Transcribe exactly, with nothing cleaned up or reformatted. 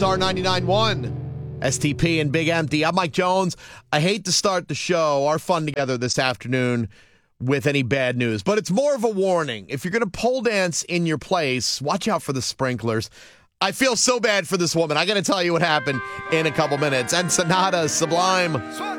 Star ninety-nine point one. S T P and Big Empty. I'm Mike Jones. I hate to start the show, our fun together this afternoon, with any bad news, but it's more of a warning. If you're going to pole dance in your place, watch out for the sprinklers. I feel so bad for this woman. I got to tell you what happened in a couple minutes. And Sonata Sublime.